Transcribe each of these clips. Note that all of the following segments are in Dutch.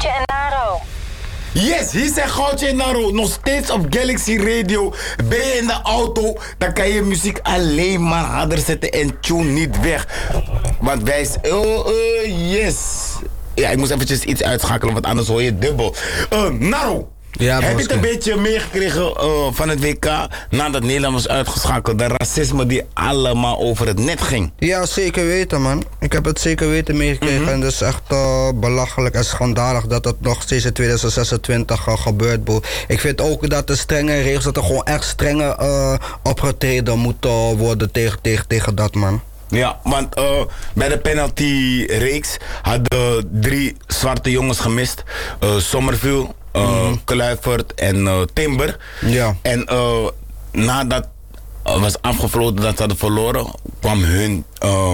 Goudje en Naro. Yes, hier zijn Goudje en Naro. Nog steeds op Galaxy Radio. Ben je in de auto, dan kan je muziek alleen maar harder zetten en tune niet weg. Want wij... yes. Ja, ik moest eventjes iets uitschakelen, want anders hoor je dubbel. Naro. Ja, heb je het een beetje meegekregen van het WK nadat Nederland was uitgeschakeld? De racisme die allemaal over het net ging. Ja, zeker weten, man. Ik heb het zeker weten meegekregen. En het is echt belachelijk en schandalig dat het nog steeds in 2026 gebeurt, bro. Ik vind ook dat de strenge regels, dat er gewoon echt strenge opgetreden moet worden tegen dat, man. Ja, want bij de penalty-reeks hadden 3 zwarte jongens gemist. Sommerville, Kluivert en Timber. Ja. En nadat was afgefloten dat ze hadden verloren, kwam hun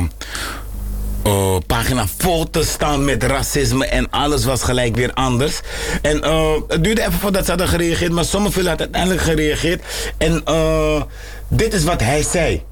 pagina vol te staan met racisme en alles was gelijk weer anders. En het duurde even voordat ze hadden gereageerd, maar Sommerville had uiteindelijk gereageerd. En dit is wat hij zei.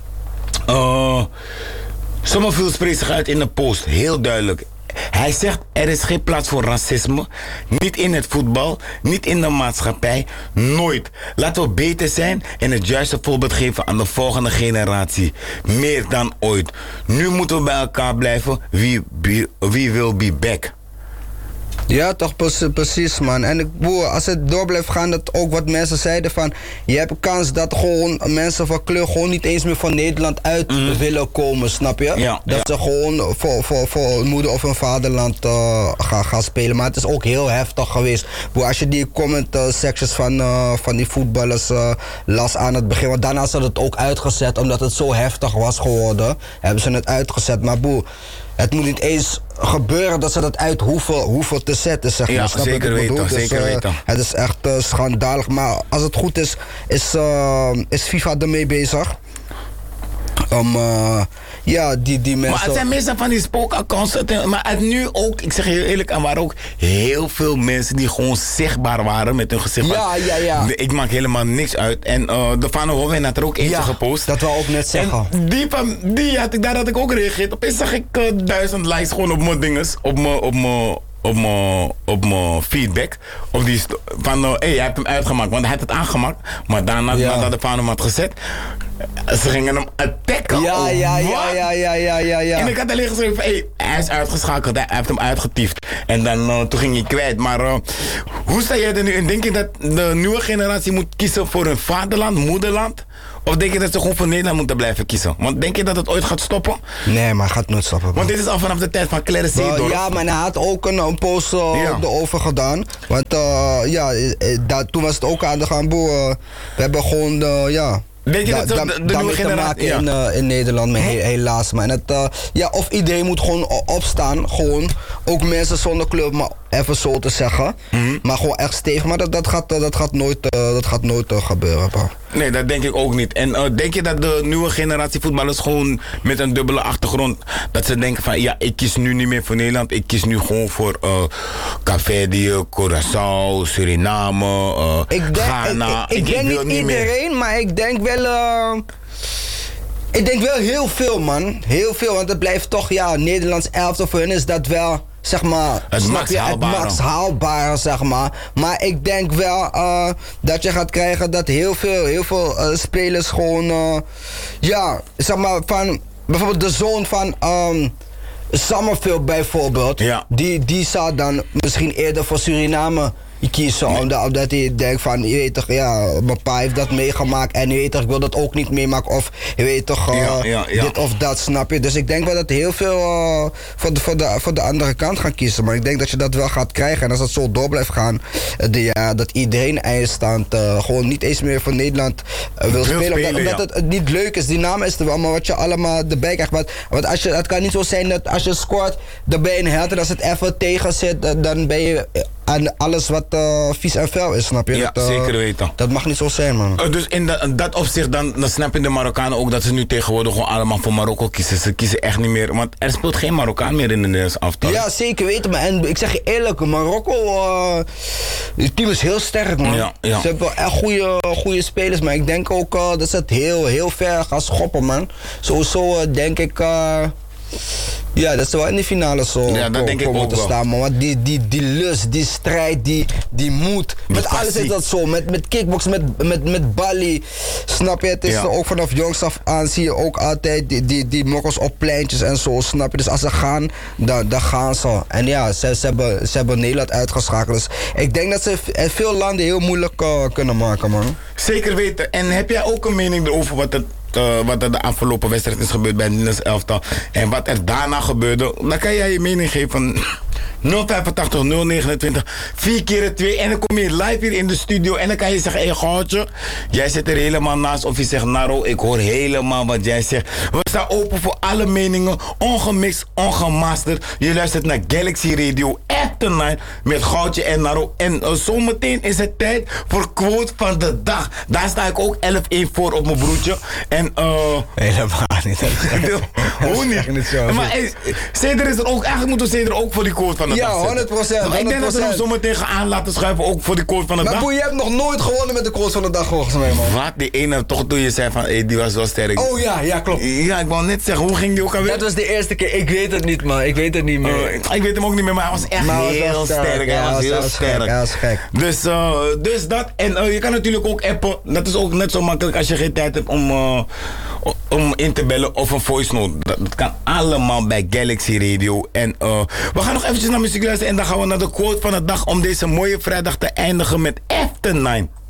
Sommerville spreekt zich uit in de post, heel duidelijk. Hij zegt, er is geen plaats voor racisme. Niet in het voetbal, niet in de maatschappij, nooit. Laten we beter zijn en het juiste voorbeeld geven aan de volgende generatie. Meer dan ooit. Nu moeten we bij elkaar blijven. We will be back. Ja, toch precies, man. En als het door blijft gaan, dat ook wat mensen zeiden van... je hebt een kans dat gewoon mensen van kleur gewoon niet eens meer van Nederland uit willen komen, snap je? Ja, dat ze gewoon voor hun moeder of hun vaderland gaan spelen. Maar het is ook heel heftig geweest. Als je die comment sections van die voetballers las aan het begin... want daarna ze het ook uitgezet, omdat het zo heftig was geworden... hebben ze het uitgezet, maar boe... Het moet niet eens gebeuren dat ze dat uit hoeven te zetten, zeg maar. Ja, snap zeker weten, dus, zeker weten. Het is echt schandalig, maar als het goed is FIFA ermee bezig. Om, die mensen... Maar het zijn meestal van die spookaccounts. Maar het nu ook, ik zeg je heel eerlijk, er waren ook heel veel mensen die gewoon zichtbaar waren met hun gezicht. Ja. Ik maak helemaal niks uit. En de Van Hoven had er ook eentje gepost. Dat wou ik net zeggen. En daar had ik ook gereageerd. Opeens zag ik 1000 likes gewoon op mijn dinges. Op mijn feedback. Op die van, jij hebt hem uitgemaakt. Want hij had het aangemaakt. Maar daarna, nadat de Van hem had gezet... Ze gingen hem attacken. Ja. En ik had alleen geschreven van, hij is uitgeschakeld, hij heeft hem uitgetiefd. En dan, toen ging hij kwijt. Maar hoe sta jij er nu in? Denk je dat de nieuwe generatie moet kiezen voor hun vaderland, moederland? Of denk je dat ze gewoon voor Nederland moeten blijven kiezen? Want denk je dat het ooit gaat stoppen? Nee, maar het gaat nooit stoppen. Want dit is al vanaf de tijd van Clarence Seedorf. Ja, maar hij had ook een post erover gedaan. Want toen was het ook aan de gang. We hebben gewoon, denk je dat de nieuwe generatie in Nederland, maar helaas. Maar en of iedereen moet gewoon opstaan. Gewoon, ook mensen zonder club, maar even zo te zeggen. Maar gewoon echt stevig. Maar dat gaat nooit gebeuren, bro. Nee, dat denk ik ook niet. En denk je dat de nieuwe generatie voetballers gewoon met een dubbele achtergrond... dat ze denken van, ik kies nu niet meer voor Nederland. Ik kies nu gewoon voor Cavadië, Curaçao, Suriname, Ghana. Ik denk niet iedereen, maar ik denk wel... Ik denk wel heel veel, man. Heel veel, want het blijft toch, Nederlands elftal voor hun is dat wel... Zeg maar, het max haalbare, zeg maar. Maar ik denk wel dat je gaat krijgen dat heel veel spelers gewoon... zeg maar, van... Bijvoorbeeld de zoon van... Summerfield bijvoorbeeld. Ja. Die zou dan misschien eerder voor Suriname kiezen. Omdat hij denkt van, je weet toch, mijn pa heeft dat meegemaakt. En je weet toch, ik wil dat ook niet meemaken. Of je weet toch, dit of dat, snap je. Dus ik denk wel dat heel veel voor de andere kant gaan kiezen. Maar ik denk dat je dat wel gaat krijgen. En als dat zo door blijft gaan, dat iedereen eindstand gewoon niet eens meer voor Nederland wil spelen. Omdat het niet leuk is. Die naam is er wel, maar wat je allemaal erbij krijgt. Want het kan niet zo zijn dat als je scoort, dan ben je een held. En als het even tegen zit, dan ben je aan alles wat vies en vuil is, snap je? Ja, zeker weten. Dat mag niet zo zijn, man. Dus in dat opzicht, dan snap je de Marokkanen ook dat ze nu tegenwoordig gewoon allemaal voor Marokko kiezen. Ze kiezen echt niet meer, want er speelt geen Marokkaan meer in de Nederlandse aftal. Ja, zeker weten, maar en ik zeg je eerlijk, Marokko, het team is heel sterk, man. Ja. Ze hebben wel echt goede spelers, maar ik denk ook dat ze het heel ver gaan schoppen, man. Sowieso denk ik... Ja, dat ze wel in de finale zo komen te staan. Maar die lust, die strijd, die moed. Met alles is dat zo. Met kickbox, met Bali. Snap je? Het is ook vanaf jongs af aan zie je ook altijd die mokkels op pleintjes en zo. Snap je? Dus als ze gaan, dan gaan ze. En ja, ze hebben Nederland uitgeschakeld. Dus ik denk dat ze veel landen heel moeilijk kunnen maken, man. Zeker weten. En heb jij ook een mening erover wat er de afgelopen wedstrijd is gebeurd bij het Nederlands elftal en wat er daarna gebeurde? Dan kan jij je mening geven van 085 029 4 keer 2 en dan kom je live hier in de studio en dan kan je zeggen, hé Goudje, jij zit er helemaal naast of je zegt, Naro, ik hoor helemaal wat jij zegt. We staan open voor alle meningen, ongemixt, ongemasterd. Je luistert naar Galaxy Radio After 9 met Goudje en Naro. En zometeen is het tijd voor quote van de dag. Daar sta ik ook 11-1 voor op mijn broertje. En helemaal niet. Hoe niet? Maar Ceder is er ook, eigenlijk moeten we Ceder ook voor die quote van de dag zetten. 100%. Maar ik denk dat we hem zometeen gaan aan laten schuiven ook voor die quote van de dag. Maar boe, je hebt nog nooit gewonnen met de quote van de dag volgens mij, man. Wat? Die ene toch toen je zei van, die was wel sterk. Oh ja, klopt. Ja, ik wou net zeggen, hoe ging die ook alweer? Dat was de eerste keer, ik weet het niet, man. Ik weet het niet meer. Ik weet hem ook niet meer, maar hij was echt heel sterk. Hij was heel sterk. Hij was gek. Dus dat. En je kan natuurlijk ook appen. Dat is ook net zo makkelijk als je geen tijd hebt om in te bellen of een voice note. Dat kan allemaal bij Galaxy Radio. En we gaan nog eventjes naar muziek luisteren en dan gaan we naar de quote van de dag om deze mooie vrijdag te eindigen met After 9.